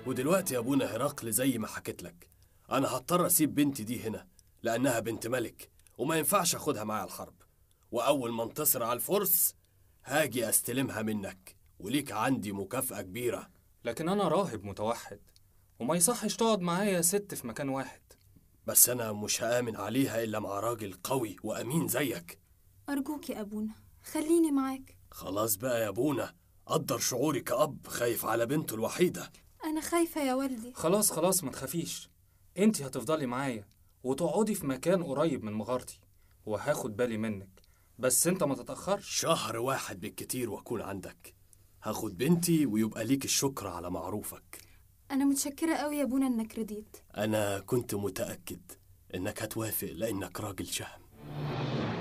ودلوقتي يا ابونا هرقل زي ما حكيت لك، انا هضطر اسيب بنتي دي هنا لانها بنت ملك وما ينفعش اخدها معايا الحرب، واول ما انتصر على الفرس هاجي استلمها منك، وليك عندي مكافأة كبيرة. لكن أنا راهب متوحد وما يصحش تقعد معايا يا ست في مكان واحد. بس انا مش هآمن عليها الا مع راجل قوي وامين زيك. أرجوك يا أبونا خليني معاك. خلاص بقى يا ابونا، قدر شعوري كأب خايف على بنته الوحيدة. أنا خايفة يا والدي. خلاص ما تخافيش، انتي هتفضلي معايا وتقعدي في مكان قريب من مغارتي وهاخد بالي منك، بس انت ما تتأخرش. شهر واحد بالكتير واكون عندك، هاخد بنتي ويبقى ليك الشكر على معروفك. أنا متشكرة قوي يا أبونا إنك رضيت. أنا كنت متأكد إنك هتوافق لأنك راجل شهم.